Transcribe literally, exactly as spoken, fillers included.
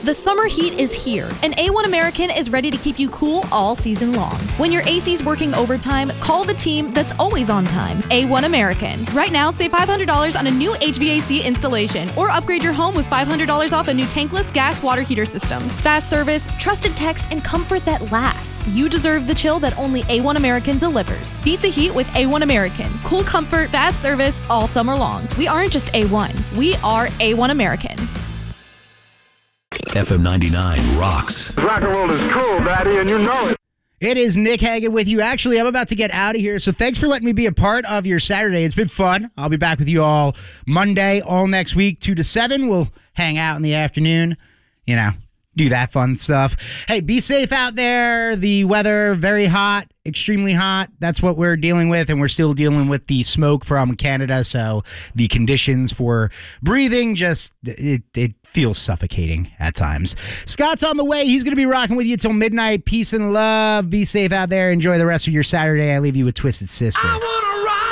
The summer heat is here, and A one American is ready to keep you cool all season long. When your A C's working overtime, call the team that's always on time, A one American. Right now, save five hundred dollars on a new H V A C installation, or upgrade your home with five hundred dollars off a new tankless gas water heater system. Fast service, trusted techs, and comfort that lasts. You deserve the chill that only A one American delivers. Beat the heat with A one American. Cool comfort, fast service, all summer long. We aren't just A one, we are A one American. F M ninety-nine rocks. Rock and roll is cool, Daddy, and you know it. It is Nick Hagan with you. Actually, I'm about to get out of here, so thanks for letting me be a part of your Saturday. It's been fun. I'll be back with you all Monday, all next week, two to seven. We'll hang out in the afternoon, you know, do that fun stuff. Hey, be safe out there. The weather, very hot, extremely hot. That's what we're dealing with, and we're still dealing with the smoke from Canada, so the conditions for breathing just, it, it feels suffocating at times. Scott's on the way. He's going to be rocking with you till midnight. Peace and love. Be safe out there. Enjoy the rest of your Saturday. I leave you with Twisted Sister. I wanna